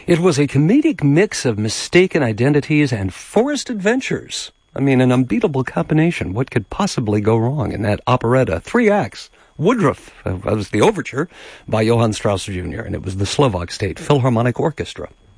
It was a comedic mix of mistaken identities and forced adventures. I mean, an unbeatable combination. What could possibly go wrong in that operetta? 3 acts. Woodruff was the overture by Johann Strauss Jr., and it was the Slovak State Philharmonic Orchestra.